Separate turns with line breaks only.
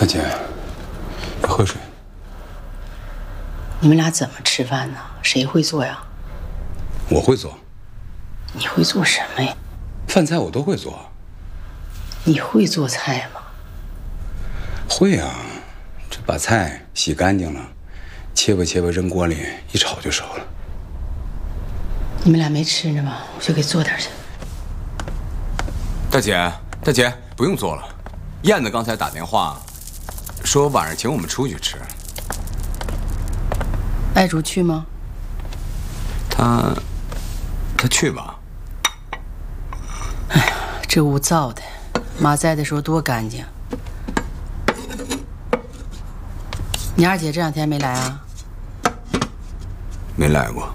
大姐，喝水。
你们俩怎么吃饭呢？谁会做呀？
我会做。
你会做什么呀？
饭菜我都会做。
你会做菜吗？
会啊，这把菜洗干净了，切吧扔锅里一炒就熟了。
你们俩没吃呢吗？我去给做点去。
大姐，不用做了。燕子刚才打电话，说晚上请我们出去吃。
爱竹去吗？
他去吧。
哎呀，这屋造的，妈在的时候多干净。你二姐这2天没来啊？
没来过。